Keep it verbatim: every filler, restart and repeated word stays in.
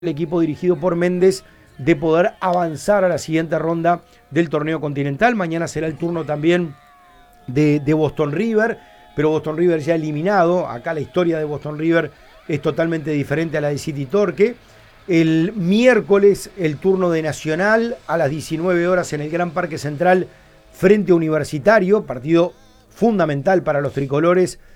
el equipo dirigido por Méndez de poder avanzar a la siguiente ronda del torneo continental. Mañana será el turno también de, de Boston River, pero Boston River ya eliminado. Acá la historia de Boston River es totalmente diferente a la de City Torque. El miércoles el turno de Nacional a las diecinueve horas en el Gran Parque Central frente a Universitario, partido fundamental para los tricolores